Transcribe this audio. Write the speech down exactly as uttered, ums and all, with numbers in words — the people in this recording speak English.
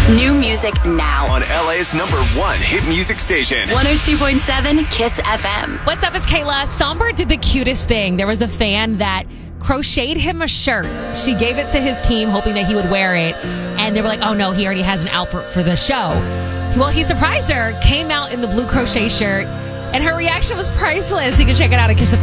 New music now. On L A's number one hit music station. one oh two point seven Kiss F M. What's up? It's Kayla. Somber did the cutest thing. There was a fan that crocheted him a shirt. She gave it to his team, hoping that he would wear it. And they were like, oh no, he already has an outfit for the show. Well, he surprised her, came out in the blue crochet shirt, and her reaction was priceless. You can check it out at Kiss F M.